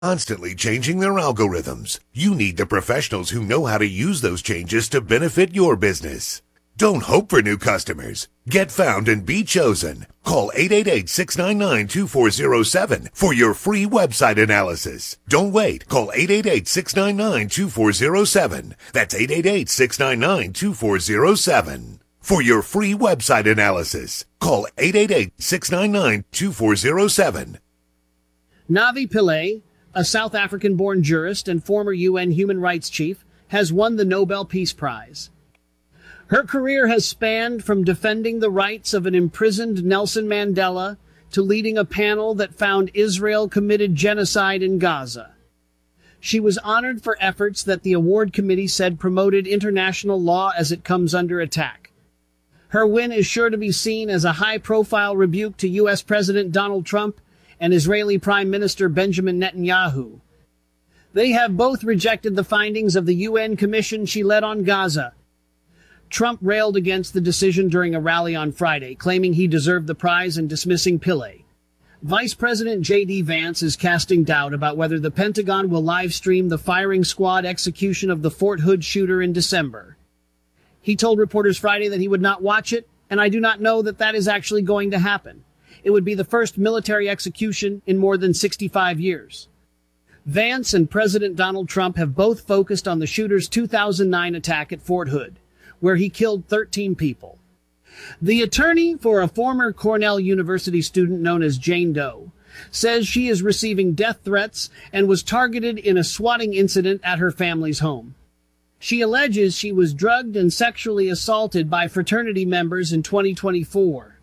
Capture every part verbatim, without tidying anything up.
constantly changing their algorithms. You need the professionals who know how to use those changes to benefit your business. Don't hope for new customers. Get found and be chosen. Call eight eight eight, six nine nine, two four zero seven for your free website analysis. Don't wait. Call eight eight eight, six nine nine, two four zero seven. That's eight eight eight, six nine nine, two four zero seven. For your free website analysis, call eight eight eight, six nine nine, two four zero seven. Navi Pillay, a South African-born jurist and former U N human rights chief, has won the Nobel Peace Prize. Her career has spanned from defending the rights of an imprisoned Nelson Mandela to leading a panel that found Israel committed genocide in Gaza. She was honored for efforts that the award committee said promoted international law as it comes under attack. Her win is sure to be seen as a high-profile rebuke to U S President Donald Trump and Israeli Prime Minister Benjamin Netanyahu. They have both rejected the findings of the U N commission she led on Gaza. Trump railed against the decision during a rally on Friday, claiming he deserved the prize and dismissing Pillay. Vice President J D Vance is casting doubt about whether the Pentagon will live stream the firing squad execution of the Fort Hood shooter in December. He told reporters Friday that he would not watch it, and I do not know that that is actually going to happen. It would be the first military execution in more than sixty-five years. Vance and President Donald Trump have both focused on the shooter's two thousand nine attack at Fort Hood, where he killed thirteen people. The attorney for a former Cornell University student known as Jane Doe says she is receiving death threats and was targeted in a swatting incident at her family's home. She alleges she was drugged and sexually assaulted by fraternity members in twenty twenty-four.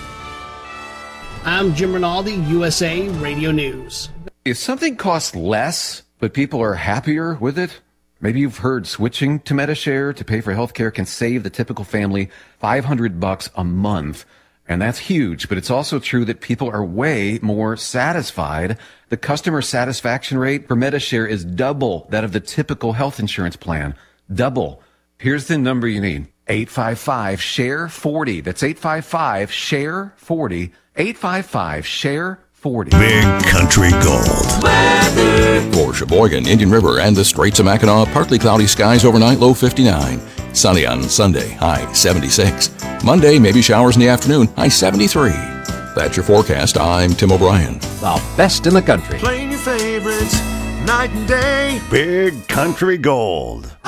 I'm Jim Rinaldi, U S A Radio News. If something costs less, but people are happier with it, maybe you've heard switching to Medi-Share to pay for healthcare can save the typical family five hundred bucks a month. And that's huge, but it's also true that people are way more satisfied. The customer satisfaction rate for Medi-Share is double that of the typical health insurance plan. Double. Here's the number you need. eight five five, share forty. That's eight five five, share forty. eight five five, share forty. Big Country Gold. Weather. For Sheboygan, Indian River, and the Straits of Mackinac, partly cloudy skies overnight, low fifty-nine. Sunny on Sunday, high seventy-six. Monday, maybe showers in the afternoon, high seventy-three. That's your forecast. I'm Tim O'Brien. The best in the country. Playing your favorites night and day. Big Country Gold.